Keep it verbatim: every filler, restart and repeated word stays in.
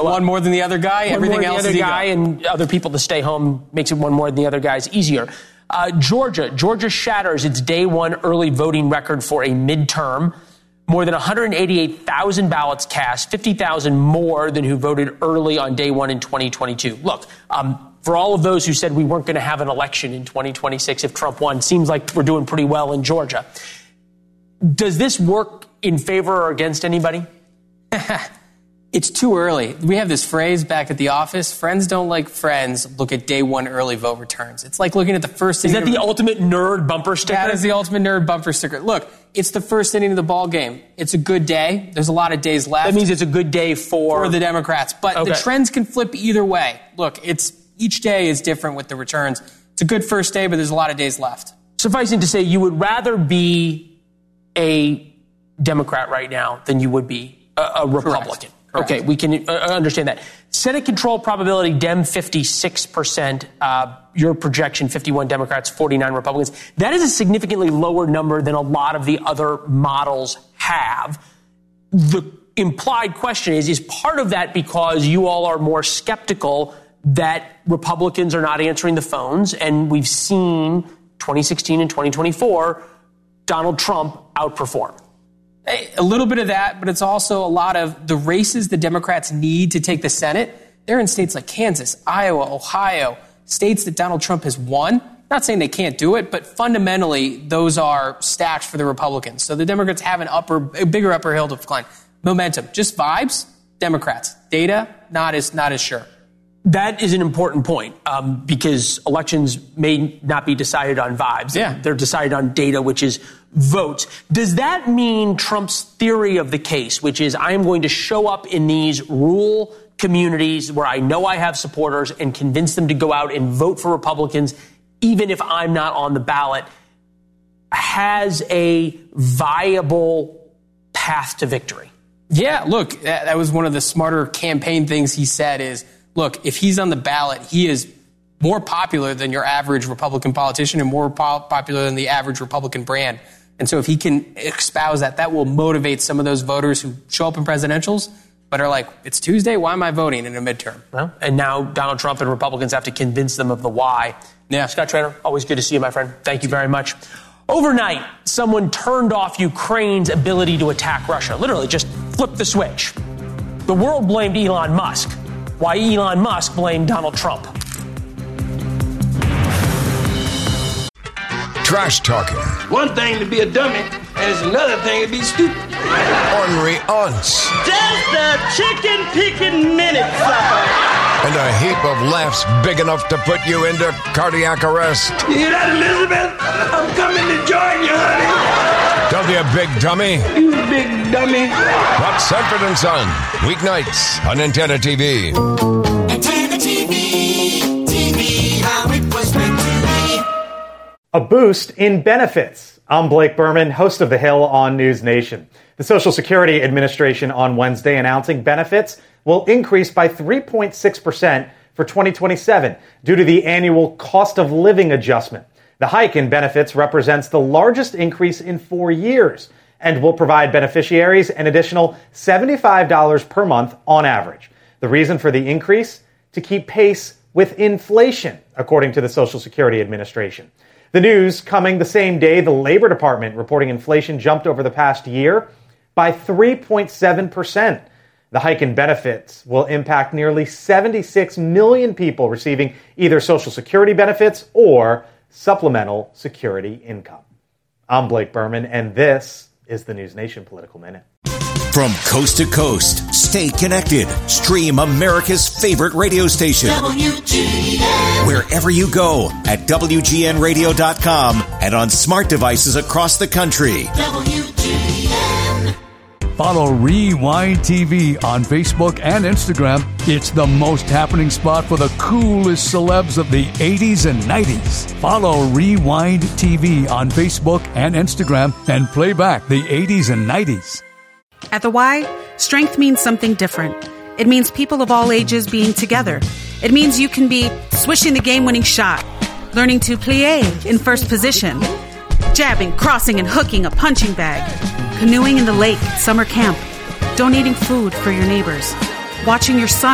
one more than the other guy. One Everything more else than the other is guy, and other people to stay home makes it one more than the other guys easier. Uh, Georgia. Georgia shatters its day one early voting record for a midterm. More than one hundred eighty-eight thousand ballots cast, fifty thousand more than who voted early on day one in twenty twenty-two. Look, um, for all of those who said we weren't going to have an election in twenty twenty-six if Trump won, seems like we're doing pretty well in Georgia. Does this work in favor or against anybody? It's too early. We have this phrase back at the office, friends don't like friends look at day one early vote returns. It's like looking at the first Is inning. that the ultimate nerd bumper sticker? That is the ultimate nerd bumper sticker. Look, it's the first inning of the ball game. It's a good day. There's a lot of days left. That means it's a good day for... For the Democrats. But Okay. the trends can flip either way. Look, it's each day is different with the returns. It's a good first day, but there's a lot of days left. Sufficing to say, you would rather be a Democrat right now than you would be a, a Republican. Correct. Correct. Okay, we can uh, understand that. Senate control probability, Dem fifty-six percent. Uh, your projection, fifty-one Democrats, forty-nine Republicans. That is a significantly lower number than a lot of the other models have. The implied question is, is part of that because you all are more skeptical that Republicans are not answering the phones, and we've seen twenty sixteen and twenty twenty-four Donald Trump outperform? A little bit of that, but it's also a lot of the races the Democrats need to take the Senate. They're in states like Kansas, Iowa, Ohio, states that Donald Trump has won. Not saying they can't do it, but fundamentally, those are stacked for the Republicans. So the Democrats have an upper, a bigger upper hill to climb. Momentum, just vibes, Democrats. Data, not as, not as sure. That is an important point um, because elections may not be decided on vibes. Yeah. They're decided on data, which is votes. Does that mean Trump's theory of the case, which is I am going to show up in these rural communities where I know I have supporters and convince them to go out and vote for Republicans, even if I'm not on the ballot, has a viable path to victory? Yeah, look, that, that was one of the smarter campaign things he said is, look, if he's on the ballot, he is more popular than your average Republican politician and more po- popular than the average Republican brand. And so if he can espouse that, that will motivate some of those voters who show up in presidentials but are like, it's Tuesday, why am I voting in a midterm? Well, and now Donald Trump and Republicans have to convince them of the why. Yeah. Scott Traynor, always good to see you, my friend. Thank you very much. Overnight, someone turned off Ukraine's ability to attack Russia. Literally just flipped the switch. The world blamed Elon Musk. Why Elon Musk blamed Donald Trump. Trash talking. One thing to be a dummy, and it's another thing to be stupid. Ornery aunts. Just a chicken picking minute, sucker. And a heap of laughs big enough to put you into cardiac arrest. You hear that, Elizabeth? I'm coming to join you, honey. Don't be a big dummy. You big dummy. That's Sanford and Son. Weeknights on Antenna T V. Antenna T V. T V, how it was meant to be. A boost in benefits. I'm Blake Berman, host of The Hill on News Nation. The Social Security Administration on Wednesday announcing benefits will increase by three point six percent for twenty twenty-seven due to the annual cost of living adjustment. The hike in benefits represents the largest increase in four years and will provide beneficiaries an additional seventy-five dollars per month on average. The reason for the increase? To keep pace with inflation, according to the Social Security Administration. The news coming the same day the Labor Department reporting inflation jumped over the past year by three point seven percent. The hike in benefits will impact nearly seventy-six million people receiving either Social Security benefits or supplemental security income. I'm Blake Berman, and this is the News Nation Political Minute. From coast to coast, stay connected. Stream America's favorite radio station. W G N. Wherever you go at W G N radio dot com and on smart devices across the country. W G N. Follow Rewind T V on Facebook and Instagram. It's the most happening spot for the coolest celebs of the eighties and nineties. Follow Rewind T V on Facebook and Instagram and play back the eighties and nineties. At the Y, strength means something different. It means people of all ages being together. It means you can be swishing the game-winning shot, learning to plie in first position, jabbing, crossing, and hooking a punching bag, canoeing in the lake at summer camp, donating food for your neighbors, watching your son